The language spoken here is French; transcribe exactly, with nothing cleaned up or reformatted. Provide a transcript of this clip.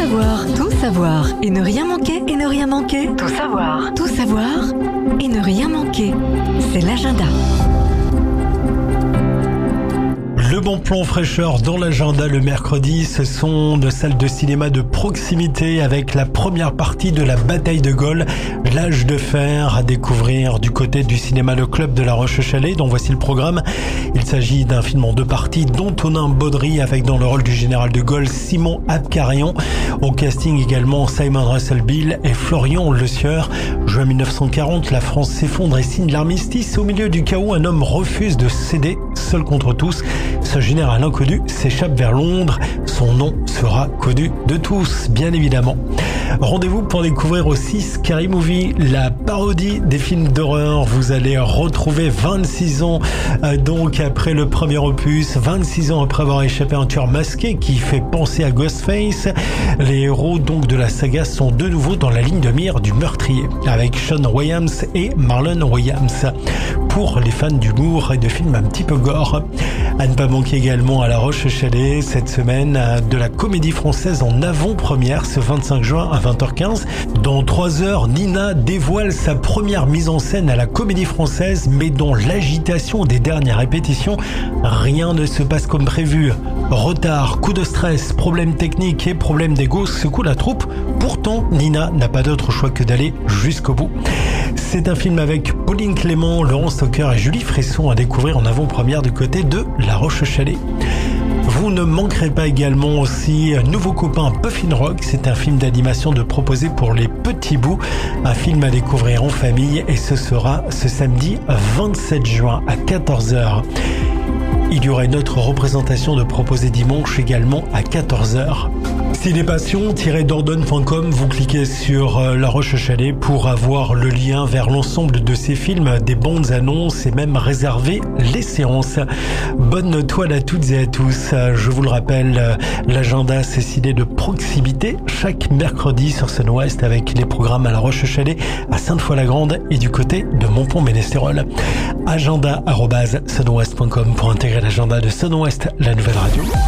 savoir, tout savoir et ne rien manquer, et ne rien manquer. Tout savoir, tout savoir et ne rien manquer. C'est l'agenda. Le bon plan fraîcheur dans l'agenda le mercredi, ce sont de salles de cinéma de proximité avec la première partie de la bataille de Gaulle, l'âge de fer à découvrir du côté du cinéma Le Club de La Roche-Chalais, dont voici le programme. Il s'agit d'un film en deux parties d'Antonin Baudry avec dans le rôle du général de Gaulle Simon Abkarian. Au casting également Simon Russell Bill et Florian Lesieur. Juin mille neuf cent quarante, la France s'effondre et signe l'armistice. Au milieu du chaos, un homme refuse de céder, seul contre tous. Ce général inconnu s'échappe vers Londres. Son nom sera connu de tous, bien évidemment. Rendez-vous pour découvrir aussi Scary Movie, la parodie des films d'horreur. Vous allez retrouver vingt-six ans euh, donc après le premier opus, vingt-six ans après avoir échappé à un tueur masqué qui fait penser à Ghostface. Les héros donc de la saga sont de nouveau dans la ligne de mire du meurtrier, avec Sean Williams et Marlon Williams. Pour les fans d'humour et de films un petit peu gore, à ne pas manquer également à La Roche-Chalais cette semaine de la comédie française en avant-première ce vingt-cinq juin à vingt heures quinze. Dans trois heures, Nina dévoile sa première mise en scène à la comédie française, mais dans l'agitation des dernières répétitions, rien ne se passe comme prévu. Retard, coup de stress, problèmes techniques et problèmes d'ego secouent la troupe. Pourtant, Nina n'a pas d'autre choix que d'aller jusqu'au bout. C'est un film avec Pauline Clément, Laurent Stocker et Julie Fresson à découvrir en avant-première du côté de La Roche-Chalais. Vous ne manquerez pas également aussi Nouveau copain Puffin Rock. C'est un film d'animation de proposer pour les petits bouts. Un film à découvrir en famille et ce sera ce samedi vingt-sept juin à quatorze heures. Il y aura une autre représentation de proposer dimanche également à quatorze heures. Cinépassion tiret dordogne point com, vous cliquez sur La Roche-Chalais pour avoir le lien vers l'ensemble de ces films, des bandes annonces et même réserver les séances. Bonne toile à toutes et à tous. Je vous le rappelle, l'agenda c'est ciné de proximité chaque mercredi sur Sun Ouest avec les programmes à La Roche-Chalais, à Sainte-Foy-la-Grande et du côté de Montpont-Ménestérol. agenda arobase sunouest point com pour intégrer l'agenda de Sun Ouest, la nouvelle radio.